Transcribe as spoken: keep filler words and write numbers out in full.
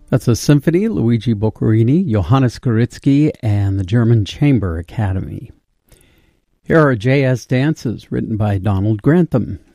That's a symphony, Luigi Boccherini, Johannes Gorizki, and the German Chamber Academy. Here are J S Dances, written by Donald Grantham.